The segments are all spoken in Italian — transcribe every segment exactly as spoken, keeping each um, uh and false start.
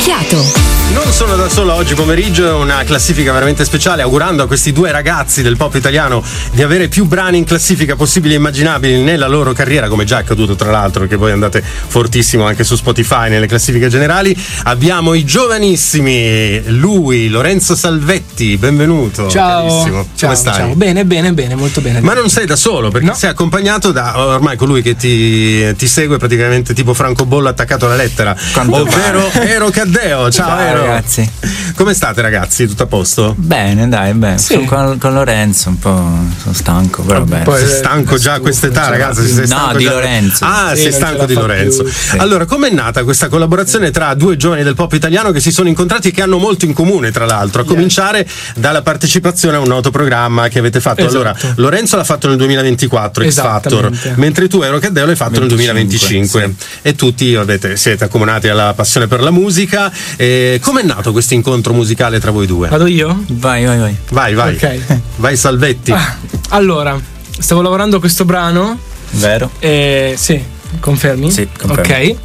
fiato. Non sono da solo oggi pomeriggio, è una classifica veramente speciale, augurando a questi due ragazzi del pop italiano di avere più brani in classifica possibili e immaginabili nella loro carriera, come già è accaduto tra l'altro, che voi andate fortissimo anche su Spotify nelle classifiche generali. Abbiamo i giovanissimi, lui, Lorenzo Salvetti, benvenuto. Ciao. Carissimo. Ciao, come stai? Ciao. Bene, bene, bene, molto bene. Ma non sei da solo, perché no. sei accompagnato da ormai colui che ti, ti segue praticamente tipo francobollo attaccato alla lettera, Quanto ovvero Ero Caddeo. Ciao, Ciao Ero. ragazzi. Come state ragazzi? Tutto a posto? Bene, dai, bene. Sì. Sono con, con Lorenzo un po' sono stanco, però bene. Sei stanco già a quest'età, ragazzi? Sei stanco No, di già... Lorenzo. Ah, Sì, sei non stanco ce la di fa Lorenzo. più. Sì. Allora, com'è nata questa collaborazione tra due giovani del pop italiano che si sono incontrati e che hanno molto in comune, tra l'altro, a cominciare dalla partecipazione a un noto programma che avete fatto. Esatto. Allora, Lorenzo l'ha fatto nel duemilaventiquattro, X Factor, Esattamente. mentre tu, Ero Caddeo, l'hai fatto nel duemilaventicinque. venticinque, E tutti avete, siete accomunati alla passione per la musica. E com'è nato questo incontro musicale tra voi due? Vado io? Vai, vai, vai. Vai, vai. Ok. Vai Salvetti. Ah, allora, stavo lavorando a questo brano. Vero? E sì, confermi? Sì, confermo. Ok.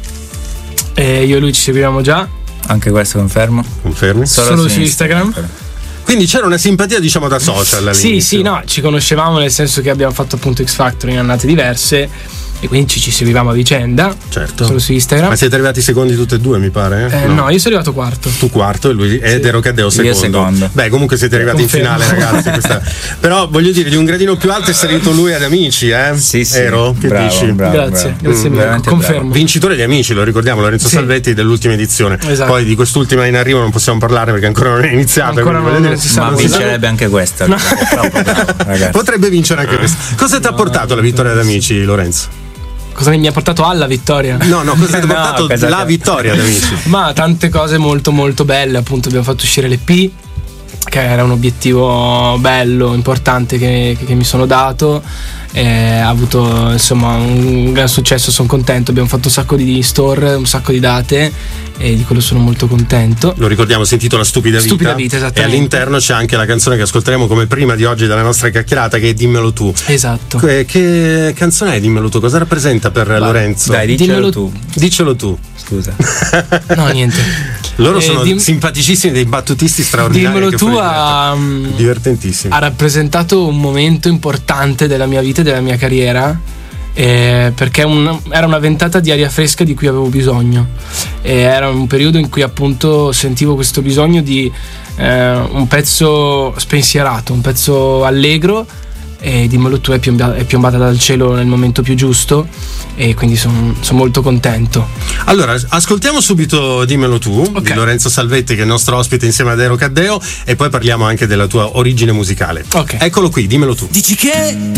E io e lui ci seguivamo già. Anche questo confermo? Confermi? Solo su Instagram. però. Quindi c'era una simpatia, diciamo, da social Sì, all'inizio. sì, no, ci conoscevamo nel senso che abbiamo fatto appunto X Factor in annate diverse e quindi ci, ci seguivamo a vicenda. Certo. Solo su Instagram. Ma siete arrivati secondi tutti e due, mi pare? Eh, no. io sono arrivato quarto. Tu quarto e lui ed Ero Caddeo secondo. Io secondo. Beh, comunque siete arrivati Confermo. in finale, ragazzi. Questa... Però voglio dire, di un gradino più alto è salito lui ad Amici, eh? Sì, sì. Ero? Che bravo, dici? bravo, Grazie, bravo. grazie Mm, mille. veramente Confermo. bravo. Vincitore di Amici, lo ricordiamo, Lorenzo Sì. Salvetti dell'ultima edizione. Esatto. Poi di quest'ultima in arrivo non possiamo parlare perché ancora non è iniziata. Ancora quindi non- voglio non si dire, sa, Ma non si sa. vincerebbe anche questa. Troppo bravo, ragazzi. Potrebbe vincere anche questo. Cosa ti ha portato la vittoria ad Amici, Lorenzo? Cosa mi ha portato alla vittoria? No, no, cosa ti ha No, portato cosa la ti- vittoria ad Amici? Ma tante cose molto molto belle, appunto abbiamo fatto uscire l'E P, che era un obiettivo bello, importante che, che mi sono dato, e ha avuto insomma un gran successo, sono contento, abbiamo fatto un sacco di store, un sacco di date e di quello sono molto contento. Lo ricordiamo, si intitola Stupida Vita. Stupida Vita, esattamente. E all'interno c'è anche la canzone che ascolteremo come prima di oggi della nostra chiacchierata, che è Dimmelo tu. Esatto. Que- Che canzone è Dimmelo tu? Cosa rappresenta per Lorenzo? Dai, dicelo Dimmelo- tu. Diccelo tu. Scusa. No, niente. Loro Eh, sono dim- simpaticissimi, dei battutisti straordinari. Dimmelo anche tu fuori diretta. ha, mm, Divertentissimi. ha rappresentato un momento importante della mia vita e della mia carriera, eh, perché un- era una ventata di aria fresca di cui avevo bisogno, e era un periodo in cui appunto sentivo questo bisogno di eh, un pezzo spensierato, un pezzo allegro, e Dimmelo tu è, piombata, è piombata dal cielo nel momento più giusto e quindi sono son molto contento. Allora, ascoltiamo subito Dimmelo tu, Ok. di Lorenzo Salvetti, che è il nostro ospite insieme ad Ero Caddeo, e poi parliamo anche della tua origine musicale. Ok. Eccolo qui, Dimmelo tu. Dici che